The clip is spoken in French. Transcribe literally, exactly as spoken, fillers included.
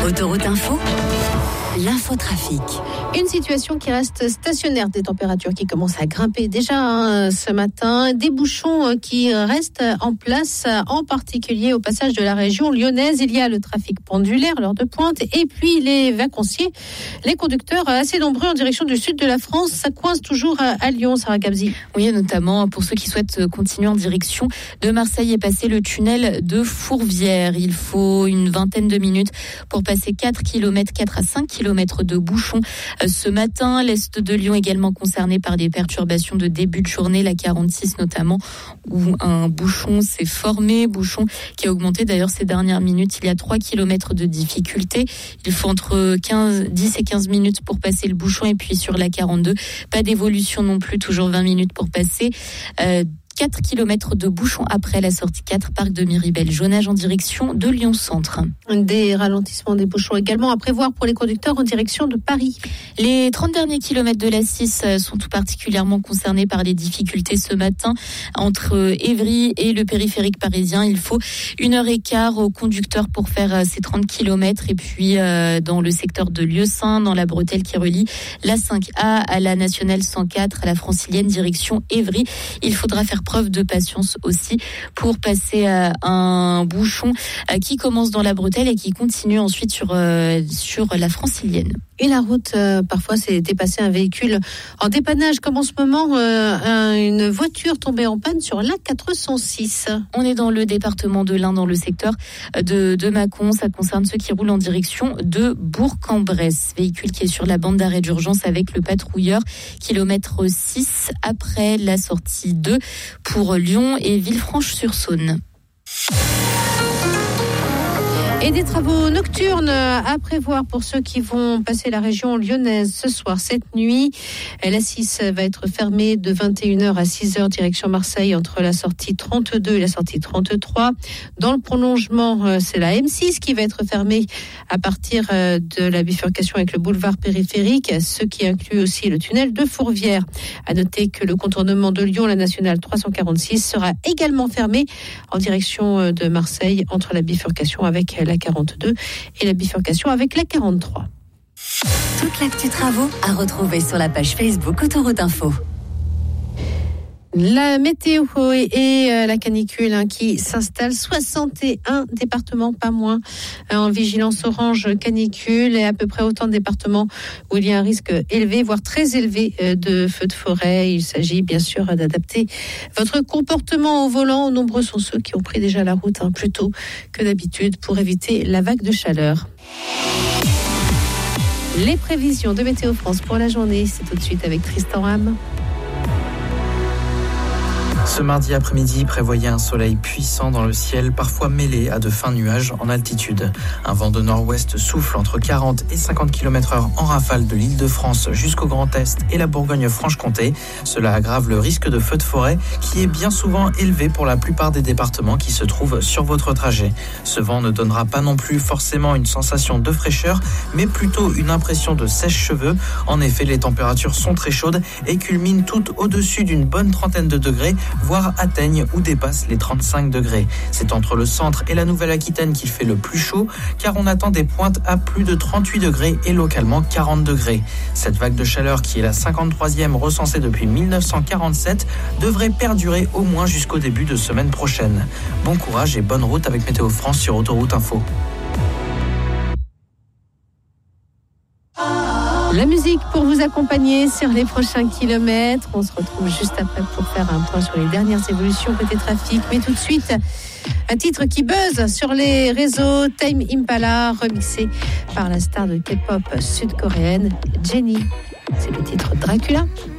Autoroute Info, l'infotrafic. Une situation qui reste stationnaire, des températures qui commencent à grimper déjà hein, ce matin, des bouchons qui restent en place, en particulier au passage de la région lyonnaise. Il y a le trafic pendulaire, l'heure de pointe, et puis les vacanciers, les conducteurs assez nombreux en direction du sud de la France. Ça coince toujours à Lyon, Sarah Gabzi. Oui, notamment pour ceux qui souhaitent continuer en direction de Marseille et passer le tunnel de Fourvière. Il faut une vingtaine de minutes pour passer quatre kilomètres, quatre à cinq kilomètres de bouchons. Ce matin, l'est de Lyon également concerné par des perturbations de début de journée, la quarante-six notamment, où un bouchon s'est formé, bouchon qui a augmenté d'ailleurs ces dernières minutes. Il y a trois kilomètres de difficulté. Il faut entre quinze, dix et quinze minutes pour passer le bouchon, et puis sur la quarante-deux, pas d'évolution non plus, toujours vingt minutes pour passer. Euh, quatre kilomètres de bouchons après la sortie quatre, parc de Miribel. Jaunage en direction de Lyon-Centre. Des ralentissements des bouchons également à prévoir pour les conducteurs en direction de Paris. Les trente derniers kilomètres de l'A six sont tout particulièrement concernés par les difficultés ce matin. Entre Évry et le périphérique parisien, il faut une heure et quart aux conducteurs pour faire ces trente kilomètres. Et puis euh, dans le secteur de Lieusaint, dans la bretelle qui relie l'A cinq A à la nationale cent quatre, à la francilienne direction Évry, il faudra faire preuve de patience aussi pour passer euh, un bouchon euh, qui commence dans la bretelle et qui continue ensuite sur, euh, sur la francilienne. Et la route, euh, parfois, c'est dépasser un véhicule en dépannage, comme en ce moment, euh, un, une voiture tombée en panne sur l'A quatre cent six. On est dans le département de l'Ain, dans le secteur de, de Mâcon. Ça concerne ceux qui roulent en direction de Bourg-en-Bresse. Véhicule qui est sur la bande d'arrêt d'urgence avec le patrouilleur, kilomètre six, après la sortie deux pour Lyon et Villefranche-sur-Saône. Et des travaux nocturnes à prévoir pour ceux qui vont passer la région lyonnaise ce soir, cette nuit. l'A six va être fermée de vingt et une heures à six heures direction Marseille, entre la sortie trente-deux et la sortie trente-trois. Dans le prolongement, c'est la M six qui va être fermée à partir de la bifurcation avec le boulevard périphérique, ce qui inclut aussi le tunnel de Fourvière. À noter que le contournement de Lyon, la nationale trois cent quarante-six, sera également fermé en direction de Marseille, entre la bifurcation avec la quarante-deux et la bifurcation avec la quarante-trois. Toute l'actu travaux à retrouver sur la page Facebook Autoroute Info. La météo et, et la canicule hein, qui s'installe, soixante et un départements, pas moins, hein, en vigilance orange canicule, et à peu près autant de départements où il y a un risque élevé, voire très élevé euh, de feux de forêt. Il s'agit bien sûr d'adapter votre comportement au volant. Nombreux sont ceux qui ont pris déjà la route hein, plus tôt que d'habitude pour éviter la vague de chaleur. Les prévisions de Météo France pour la journée, c'est tout de suite avec Tristan Ram. Ce mardi après-midi, prévoyez un soleil puissant dans le ciel, parfois mêlé à de fins nuages en altitude. Un vent de nord-ouest souffle entre quarante et cinquante kilomètres heure en rafale de l'Île-de-France jusqu'au Grand Est et la Bourgogne-Franche-Comté. Cela aggrave le risque de feu de forêt qui est bien souvent élevé pour la plupart des départements qui se trouvent sur votre trajet. Ce vent ne donnera pas non plus forcément une sensation de fraîcheur, mais plutôt une impression de sèche-cheveux. En effet, les températures sont très chaudes et culminent toutes au-dessus d'une bonne trentaine de degrés, voire atteignent ou dépassent les trente-cinq degrés. C'est entre le centre et la Nouvelle-Aquitaine qu'il fait le plus chaud, car on attend des pointes à plus de trente-huit degrés et localement quarante degrés. Cette vague de chaleur, qui est la cinquante-troisième recensée depuis dix-neuf cent quarante-sept, devrait perdurer au moins jusqu'au début de semaine prochaine. Bon courage et bonne route avec Météo France sur Autoroute Info. La musique pour vous accompagner sur les prochains kilomètres. On se retrouve juste après pour faire un point sur les dernières évolutions côté trafic. Mais tout de suite, un titre qui buzz sur les réseaux, Tame Impala, remixé par la star de K-pop sud-coréenne Jennie. C'est le titre Dracula.